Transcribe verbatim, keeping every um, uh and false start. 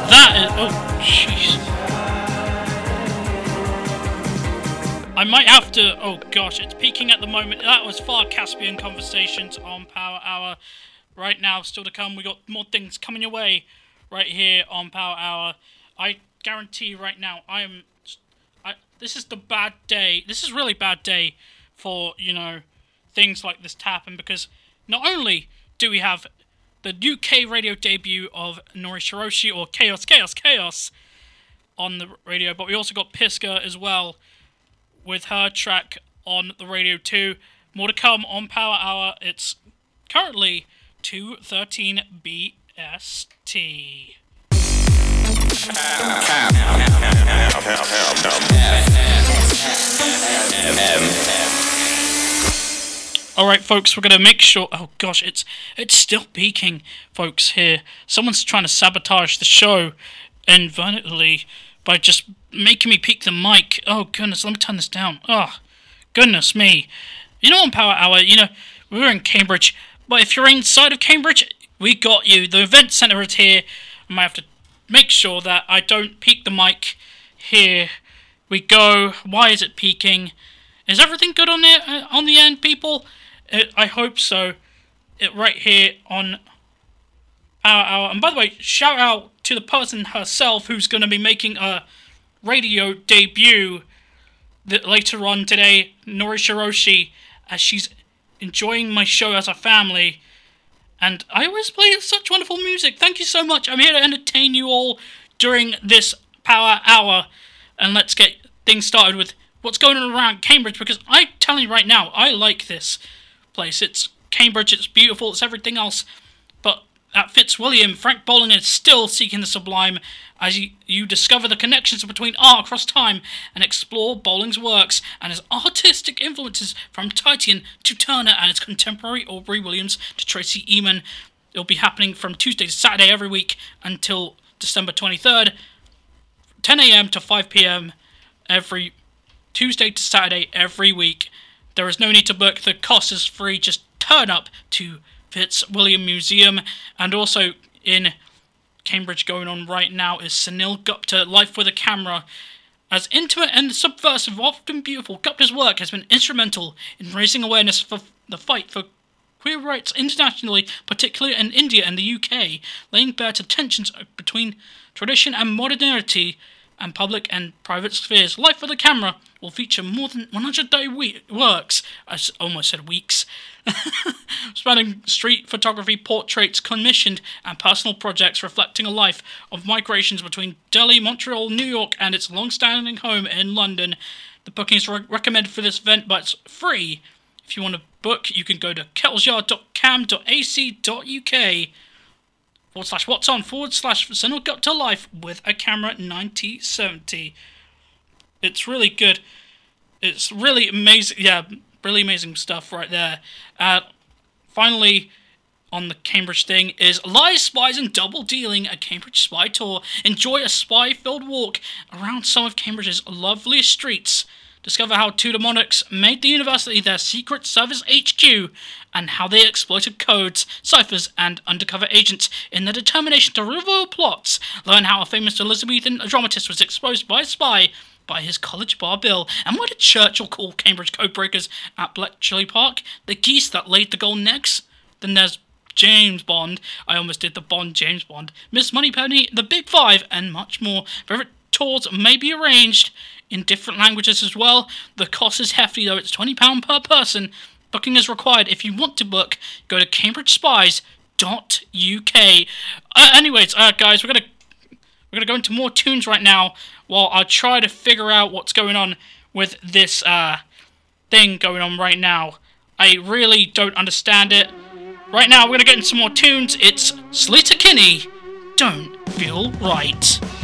That is... Oh, jeez. I might have to... Oh, gosh, it's peaking at the moment. That was Far Caspian Conversations on Power Hour. Right now, still to come, we got more things coming your way right here on Power Hour. I guarantee you right now, I am... I, this is the bad day. This is really bad day for, you know, things like this to happen, because not only do we have the U K radio debut of Nori Shiroshi, or Chaos, Chaos, Chaos, on the radio, but we also got Piska as well, with her track on the radio too. More to come on Power Hour. It's currently two thirteen B S T. Alright folks, we're gonna make sure... Oh gosh, it's it's still peaking, folks, here. Someone's trying to sabotage the show inadvertently by just making me peak the mic. Oh goodness, let me turn this down. Oh, goodness me. You know, on Power Hour, you know, we were in Cambridge, but if you're inside of Cambridge, we got you. The event centre is here. I might have to make sure that I don't peak the mic. Here we go. Why is it peaking? Is everything good on the, uh, on the end, people? It, I hope so. It right here on Power Hour. And by the way, shout out to the person herself who's going to be making a radio debut that later on today, Nori Shiroshi, as she's enjoying my show as a family. And I always play such wonderful music. Thank you so much. I'm here to entertain you all during this Power Hour. And let's get things started with what's going on around Cambridge, because I'm telling you right now, I like this place. It's Cambridge, it's beautiful, it's everything else. But at Fitzwilliam, Frank Bowling is still seeking the sublime as you, you discover the connections between art across time and explore Bowling's works and his artistic influences from Titian to Turner and his contemporary Aubrey Williams to Tracy Emin. It'll be happening from Tuesday to Saturday every week until December twenty-third, ten a.m. to five p.m. every Tuesday to Saturday every week. There is no need to book. The cost is free. Just turn up to Fitzwilliam Museum. And also in Cambridge going on right now is Sunil Gupta, Life with a Camera. As intimate and subversive, often beautiful, Gupta's work has been instrumental in raising awareness for the fight for queer rights internationally, particularly in India and the U K, laying bare to tensions between tradition and modernity and public and private spheres. Life with a Camera will feature more than one hundred day we- works, I almost said weeks, spanning street photography, portraits commissioned, and personal projects reflecting a life of migrations between Delhi, Montreal, New York, and its long-standing home in London. The booking is re- recommended for this event, but it's free. If you want to book, you can go to kettlesyard dot cam dot a c dot u k forward slash what's on forward slash Sunil Gupta Life with a Camera ninety seventy. It's really good. It's really amazing. Yeah, really amazing stuff right there. Uh, finally, on the Cambridge thing is Lies, Spies and Double Dealing, a Cambridge spy tour. Enjoy a spy-filled walk around some of Cambridge's loveliest streets. Discover how Tudor monarchs made the university their secret service H Q and how they exploited codes, ciphers, and undercover agents in their determination to reveal plots. Learn how a famous Elizabethan dramatist was exposed by a spy by his college bar bill. And why did Churchill call Cambridge codebreakers at Bletchley Park the geese that laid the golden eggs? Then there's James Bond. I almost did the Bond James Bond. Miss Moneypenny, The Big Five, and much more. Favorite tours may be arranged in different languages as well. The cost is hefty though, it's twenty pounds per person. Booking is required. If you want to book, go to cambridge spies dot u k. Uh, anyways, uh, guys, we're gonna we're gonna go into more tunes right now while I try to figure out what's going on with this uh, thing going on right now. I really don't understand it. Right now, we're gonna get into some more tunes. It's Sleater-Kinney, Don't Feel Right.